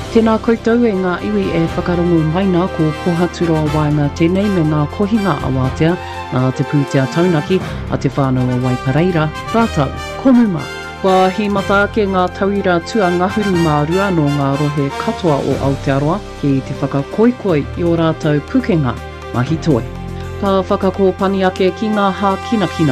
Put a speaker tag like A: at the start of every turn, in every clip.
A: Tēnā koutou e ngā iwi e whakarongo maina ko Pohaturoa Waenga tēnei me ngā kohinga awatea nā te pūtea taunaki a te whānau o Waipareira, rātau, komuma. Kua hi mata ke ngā tauira tua ngahuru mārua no ngā rohe katoa o Aotearoa ki te whakakoikoi i o rātau pukenga mahi toe. Ka whakakōpani ake ki ngā hā kinakina.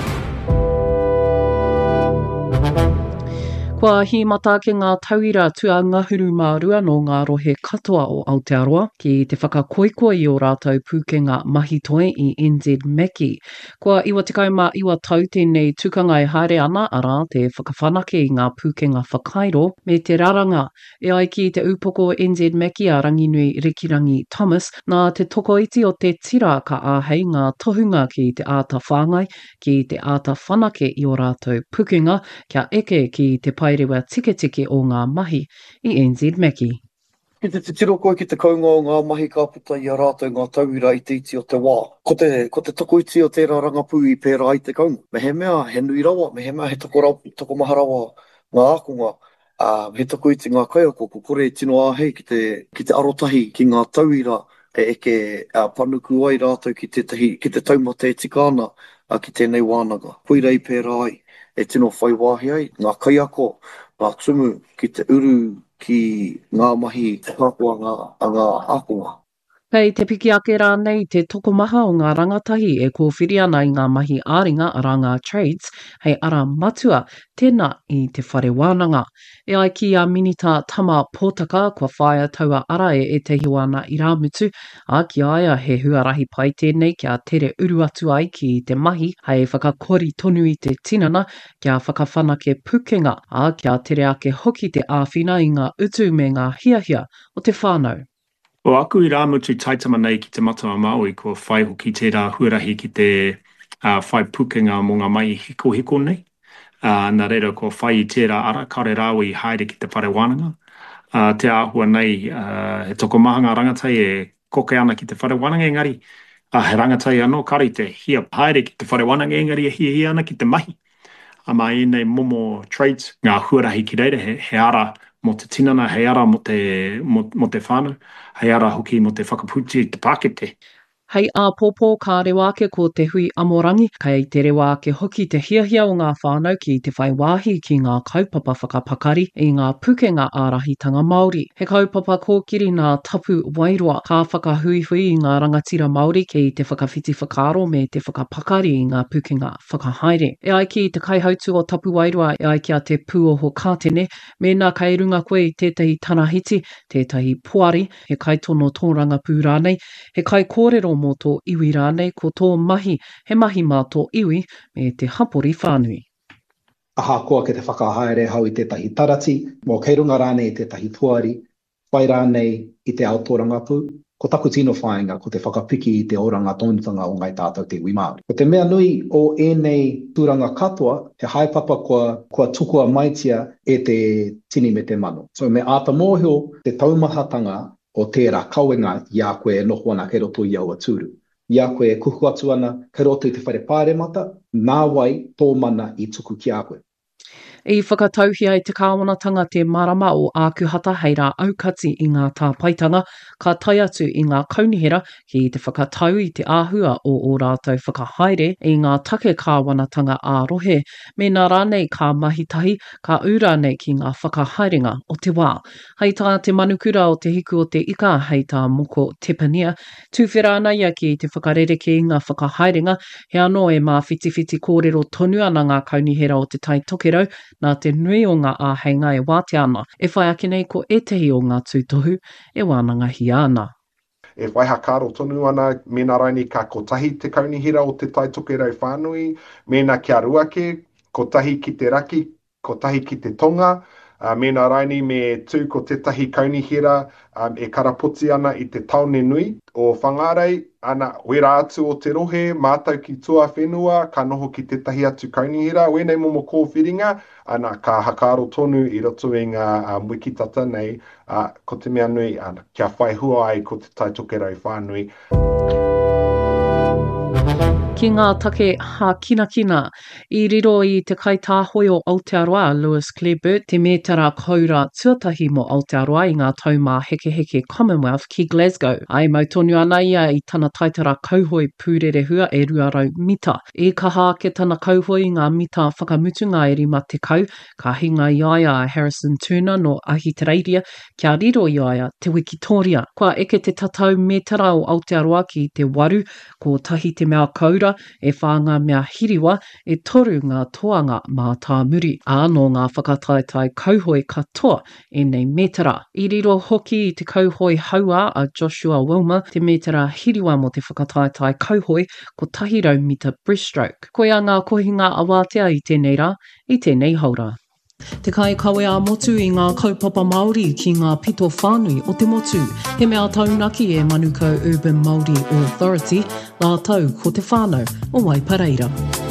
A: Kua hi mata ke ngā tauira tua ngahuru mārua no ngā rohe katoa o Aotearoa ki te whakakoikoi o rātau pūkenga mahi toe i NZ Meki. Kua iwa tekau mā iwa tau tēnei tukanga e haere ana ara te whakawhanake i ngā pūkenga whakairo me te raranga e ai ki te upoko NZ Meki a Ranginui Rikirangi Thomas nā te tokoiti o te tira ka āhei ngā tohunga ki te āta whāngai ki te āta whanake i o rātau pūkenga kia eke ki te paerewa tike o ngā mahi i NZ Meki.
B: Ki te tiro koe ki te kaunga o ngā mahi ka puta i a rātou ngā tauira i te iti o te wā. Ko te toko iti o tērā rangapū i pērā i te kaunga. Me he mea, he nui rawa, me he mea he toko maha rawa ngā akonga. He toko iti ngā kaiako, ko kore tino āhei ki te arotahi ki ngā tauira e eke panuku ai rātou ki te taumata e tika ana ki tēnei wānanga. Koira i pērā ai, e tino whai wāhi ai, ngā kaiako, ngā tumu ki te uru ki ngā mahi kāpua a ngā akonga.
A: Kei te piki ake rā nei te tokomaha o ngā rangatahi e kōwhiri ana i ngā mahi āringa a ngā trades hei ara matua tēnā i te whare wānanga. E ai ki a minita tama pōtaka kua whaia taua ara e tehi wana i rāmutu a ki aia he huarahi pai tēnei kia tere uru atu ai ki te mahi hei whakakori tonu i te tinana kia whakawhanake pukenga a kia tere ake hoki te āwhina i ngā utu me ngā hiahia o te whānau.
C: O aku I rāmutu taitama nei ki te matua Māui ko whai hoki tērā huarahi ki te whai pukenga mō ngā mai hiko nei. Nā reira ko whai I tērā ara kare rāu I haere ki te whare wānanga. Te āhua nei he toko maha ngā rangatai e koke ana ki te whare wānanga engari. He rangatai anō kari te hia haere ki te whare wānanga engari e hia ana ki te mahi. Mai nei momo trades ngā huarahi ki reire he ara mo te tinana, hei ara mo te whānau, hei ara hoki mo te whakaputi te Pākete.
A: Hei a pōpō ka rewa ake ko te hui amorangi, kei te rewa ake hoki te hiahia o ngā whānau ki te whai wāhi ki ngā kaupapa whakapakari i ngā pukenga ārahitanga Māori. He kaupapa kōkiri ngā tapu wairoa ka whakahuihui i ngā rangatira Māori ki te whakawhiti whakaaro me te whakapakari i ngā pukenga whakahaere. E ai ki te kaihautu o tapu wairoa e ai kia te pūoho kātene, me nā kai runga koe I tētahi tanahiti, tētahi poari, he kai tono tō rangapū rānei, he kai kōrero mō tō iwi rānei ko tō mahi, he mahi mā tō iwi me te hapori whānui.
D: Aha koa ke te whakahaere hau I tētahi tarati, mō kei runga rānei I tētahi puari, whai rānei I te aotorangapū, ko taku tino whāinga ko te whakapiki I te oranga tonutanga o ngai tātou te iwi Māori. Ko te mea nui o enei tūranga katoa, he haipapa kua tukua maitia e te tini me te mano. So me āta mōhio te taumahatanga o tērā kauenga ia koe e noho ana kei roto I aua tūru. Ia koe e kuhu atu ana kei roto I te whare pāremata, nā wai tō mana I tuku ki a koe.
A: I whakatauhia I te kāwanatanga te marama o ākuhata hei rā aukati I ngā tāpaitanga, ka tai atu I ngā kaunihera ki te whakatau I te āhua o rātou whakahaere I ngā take kāwanatanga ārohe, me nā rānei ka mahitahi ka ura nei ki ngā whakahaerenga o te wā. Hei tā te manukura o te hiku o te ika hei tā moko tepania, tūwhera ana ia ki te whakarereke I ngā whakahaerenga, he anō e mā whitiwhiti kōrero tonu ana ngā kaunihera o te tai tokerau, nā te nui o ngā āheinga e wāte ana, e whai ake nei ko etehi o ngā tūtohu e wānangahi ana.
E: E whai hakaro tonu ana, me nā raini ka kotahi te kaunihira o te tai tokerau whānui, me nā kia ruake, kotahi ki te raki, kotahi ki te tonga, me nā raini me tū ko tētahi kaunihira e karapoti ana I te taone nui o whangarei, ana wera atu o te rohe, mātau ki tua whenua, ka noho ki tētahi atu kaunihira, wenei momo kōwhiringa, ana ka hakaro tonu I roto I ngā wikitata nei, ko te mea nui, ana kia whai hua ai ko te tai tokerau whānui.
A: Ki ngā take ha kina kina, I riro I te kaitāhoi o Aotearoa, Lewis Clareburt, te mētara kaura tuatahi mo Aotearoa I ngā taumā heke heke Commonwealth ki Glasgow. Ai mau tonu ana ia I tana taitara kauhoi pūrere hua e ruarau mita. E kaha ke tana kauhoi I ngā mita whakamutu ngā eri ma te kau, ka hinga iaia a Harrison Turner no Ahitereiria, kia riro iaia te Wikitoria. Kua eke te tatau mētara o Aotearoa ki te waru, ko tahi te mea kaura, e whanga mea hiriwa, e toru ngā toanga mā tā muri. Anō ngā whakataitai kauhoi katoa e nei mētara. I riro hoki I te kauhoi haua a Joshua Wilmer, te mētara hiriwa mo te whakataitai kauhoi ko tahi rau mita breaststroke. Koe a ngā kohinga awatea I tēnei rā, I tēnei haura. Te kai kawe a motu I ngā kaupapa Māori ki ngā pito whānui o te motu. He mea taunaki e Manukau Urban Māori Authority, la tau ko te whānau o Waipareira.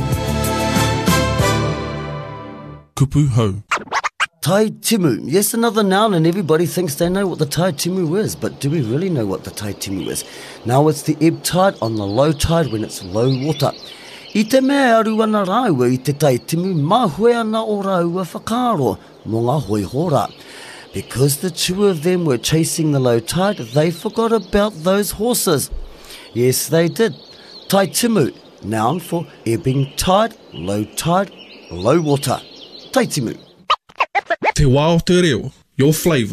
F: Kupu hau.
G: Tai timu. Yes, another noun, and everybody thinks they know what the tai timu is, but do we really know what the tai timu is? Now it's the ebb tide on the low tide when it's low water. I te mea aru ana rāua I te tai timu, mā hoi ana o rāua whakaro, mō ngā hoi hora. Because the two of them were chasing the low tide, they forgot about those horses. Yes, they did. Tai timu, noun for ebbing tide, low water. Tai timu.
F: Te wā o te reo, your flavour.